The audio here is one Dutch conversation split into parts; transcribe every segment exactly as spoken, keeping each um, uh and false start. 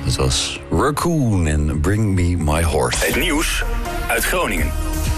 Het was Raccoon en Bring Me My Horse. Het nieuws uit Groningen.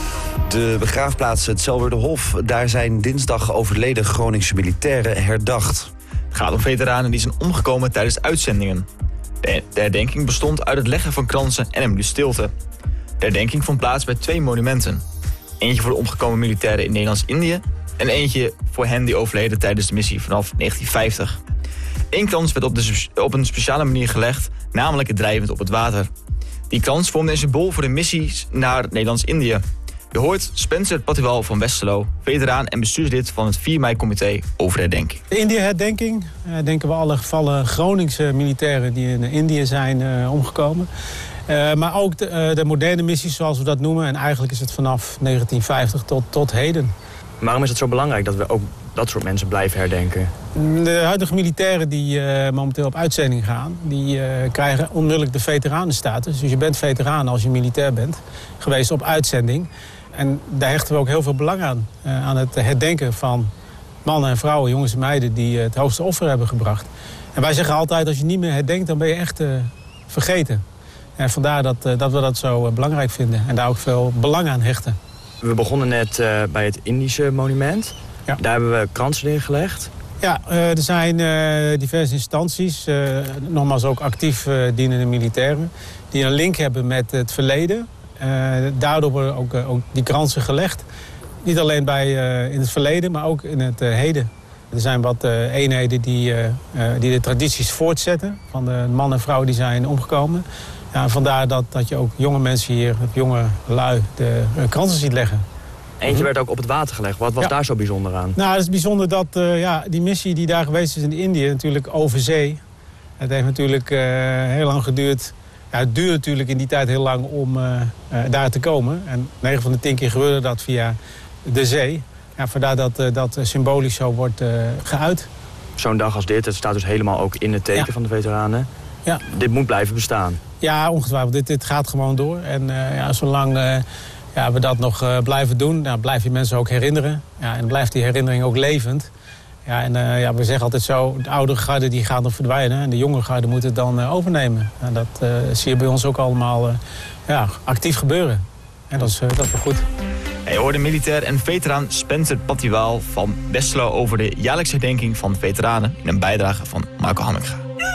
De begraafplaats het Zelwerderhof. Daar zijn dinsdag overleden Groningse militairen herdacht. Het gaat om veteranen die zijn omgekomen tijdens uitzendingen. De herdenking bestond uit het leggen van kransen en een minuut stilte. De herdenking vond plaats bij twee monumenten. Eentje voor de omgekomen militairen in Nederlands-Indië en eentje voor hen die overleden tijdens de missie vanaf negentien vijftig. Eén krans werd op, de, op een speciale manier gelegd, namelijk het drijvend op het water. Die krans vormde een symbool voor de missies naar Nederlands-Indië. Je hoort Spencer Patiwal van Westerlo, veteraan en bestuurslid van het vier mei-comité over de herdenking. De Indië-herdenking denken we alle gevallen Groningse militairen die in Indië zijn uh, omgekomen. Uh, maar ook de, uh, de moderne missies zoals we dat noemen. En eigenlijk is het vanaf negentien vijftig tot, tot heden. Waarom is het zo belangrijk dat we ook dat soort mensen blijven herdenken? De huidige militairen die uh, momenteel op uitzending gaan, die uh, krijgen onmiddellijk de veteranenstatus. Dus je bent veteraan als je militair bent, geweest op uitzending. En daar hechten we ook heel veel belang aan. Uh, aan het herdenken van mannen en vrouwen, jongens en meiden die uh, het hoogste offer hebben gebracht. En wij zeggen altijd, als je niet meer herdenkt, dan ben je echt uh, vergeten. En vandaar dat, uh, dat we dat zo uh, belangrijk vinden en daar ook veel belang aan hechten. We begonnen net uh, bij het Indische monument. Ja. Daar hebben we kransen in gelegd. Ja, uh, er zijn uh, diverse instanties, uh, nogmaals ook actief uh, dienende militairen, die een link hebben met het verleden. Uh, daardoor worden ook, uh, ook die kransen gelegd. Niet alleen bij, uh, in het verleden, maar ook in het uh, heden. Er zijn wat uh, eenheden die, uh, uh, die de tradities voortzetten van de mannen en vrouwen die zijn omgekomen. Ja, vandaar dat, dat je ook jonge mensen hier, jonge lui, de uh, kransen ziet leggen. Eentje werd ook op het water gelegd. Wat was ja. daar zo bijzonder aan? Nou, het is bijzonder dat uh, ja, die missie die daar geweest is in Indië, natuurlijk over zee. Het heeft natuurlijk uh, heel lang geduurd. Ja, het duurde natuurlijk in die tijd heel lang om uh, uh, daar te komen. En negen van de tien keer gebeurde dat via de zee. Ja, vandaar dat uh, dat symbolisch zo wordt uh, geuit. Zo'n dag als dit, het staat dus helemaal ook in het teken ja. van de veteranen. Ja. Dit moet blijven bestaan. Ja, ongetwijfeld. Dit, dit gaat gewoon door. En uh, ja, zolang uh, ja, we dat nog uh, blijven doen, dan blijf je mensen ook herinneren. Ja, en blijft die herinnering ook levend. Ja, en uh, ja, we zeggen altijd zo, de oudere garde die gaat dan verdwijnen en de jonge garde moet het dan uh, overnemen. En dat uh, zie je bij ons ook allemaal uh, ja, actief gebeuren. En dat is, uh, dat is wel goed. Je hoorde militair en veteraan Spencer Patiwal van Westerlo over de jaarlijkse herdenking van veteranen in een bijdrage van Marco Hamminga.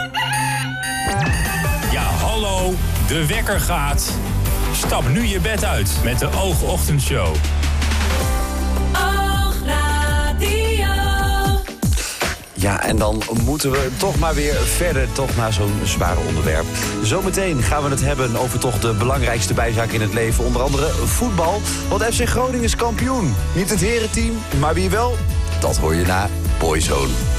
Ja, hallo, de wekker gaat. Stap nu je bed uit met de Oogochtendshow. Ja, en dan moeten we toch maar weer verder toch naar zo'n zware onderwerp. Zometeen gaan we het hebben over toch de belangrijkste bijzaak in het leven. Onder andere voetbal, want F C Groningen is kampioen. Niet het herenteam, maar wie wel? Dat hoor je na Boyzone.